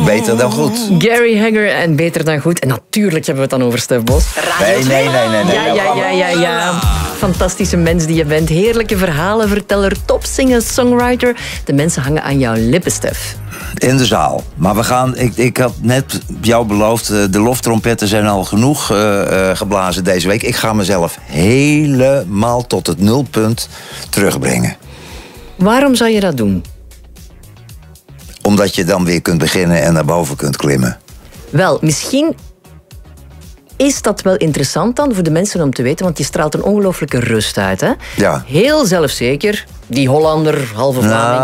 Beter dan goed. Gary Hegger en Beter dan goed. En natuurlijk hebben we het dan over Stef Bos. Nee. Ja. Fantastische mens die je bent. Heerlijke verhalenverteller, topzinger, songwriter. De mensen hangen aan jouw lippen, Stef. In de zaal. Maar we gaan... Ik had net jou beloofd... de loftrompetten zijn al genoeg geblazen deze week. Ik ga mezelf helemaal tot het nulpunt terugbrengen. Waarom zou je dat doen? Omdat je dan weer kunt beginnen en naar boven kunt klimmen. Wel, misschien is dat wel interessant dan voor de mensen om te weten, want je straalt een ongelooflijke rust uit. Hè? Ja. Heel zelfzeker. Die Hollander, halve Vlaming.